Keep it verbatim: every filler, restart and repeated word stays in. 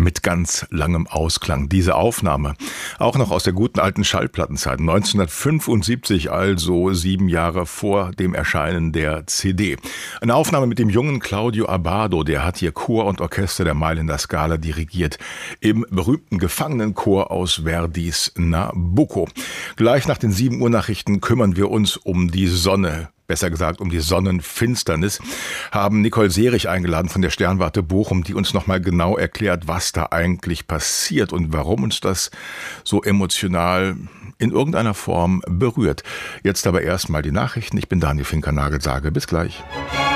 mit ganz langem Ausklang. Diese Aufnahme, auch noch aus der guten alten Schallplattenzeit, neunzehnhundertfünfundsiebzig, also sieben Jahre vor dem Erscheinen der C D. Eine Aufnahme mit dem jungen Claudio Abbado, der hat hier Chor und Orchester der Mailänder Scala dirigiert, im berühmten Gefangenenchor aus Verdis Nabucco. Gleich nach den sieben Uhr Nachrichten kümmern wir uns um die Sonne. Besser gesagt um die Sonnenfinsternis, haben Nicole Seerich eingeladen von der Sternwarte Bochum, die uns nochmal genau erklärt, was da eigentlich passiert und warum uns das so emotional in irgendeiner Form berührt. Jetzt aber erstmal die Nachrichten. Ich bin Daniel Finkernagel, sage bis gleich.